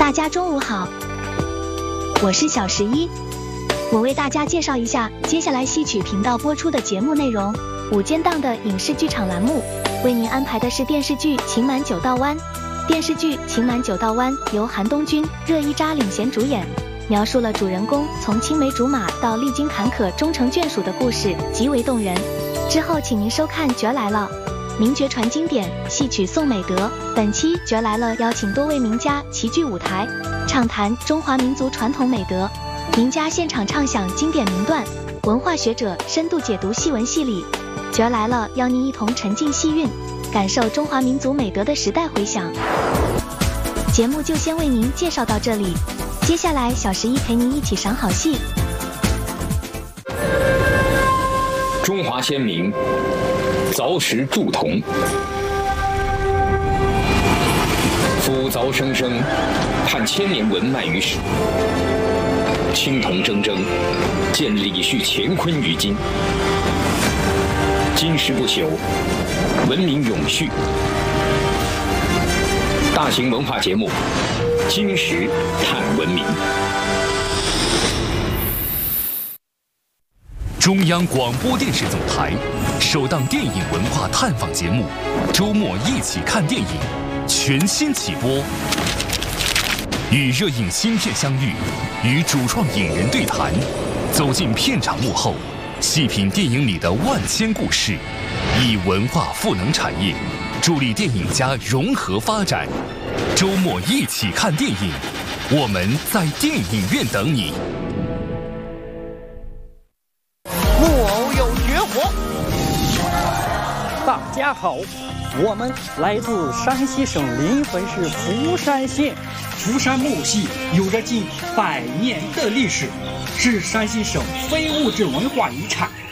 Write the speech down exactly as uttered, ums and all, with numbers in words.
大家中午好，我是小十一，我为大家介绍一下接下来戏曲频道播出的节目内容。午间档的影视剧场栏目为您安排的是电视剧《情满九道湾》。电视剧《情满九道湾》由韩东君、热依扎领衔主演，描述了主人公从青梅竹马到历经坎坷终成眷属的故事，极为动人。之后请您收看《角来了》，名角传经典，戏曲颂美德。本期《角来了》邀请多位名家齐聚舞台，畅谈中华民族传统美德。名家现场唱响经典名段，文化学者深度解读戏文戏理。《角来了》邀您一同沉浸戏韵，感受中华民族美德的时代回响。节目就先为您介绍到这里，接下来小十一陪您一起赏好戏。 中华先民凿石铸铜，夫凿生生，探千年文脉于史；青铜铮铮，见李旭乾坤于今。金石不朽，文明永续。大型文化节目《金石探文明》。 中央广播电视总台首档电影文化探访节目《周末一起看电影》全新起播，与热映新片相遇，与主创影人对谈，走进片场幕后，细品电影里的万千故事，以文化赋能产业，助力电影家融合发展。周末一起看电影，我们在电影院等你。 木偶有绝活。大家好，我们来自山西省临汾市福山县。 福山木偶戏有着近百年的历史，是山西省非物质文化遗产。